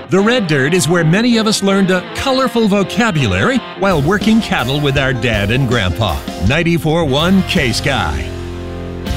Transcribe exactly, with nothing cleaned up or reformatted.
The red dirt is where many of us learned a colorful vocabulary while working cattle with our dad and grandpa. ninety-four point one K-Sky.